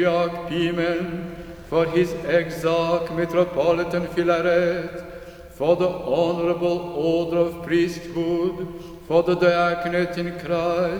Patriarch Pimen, for his exarch Metropolitan Philaret, for the honorable order of priesthood, for the diaconate in Christ,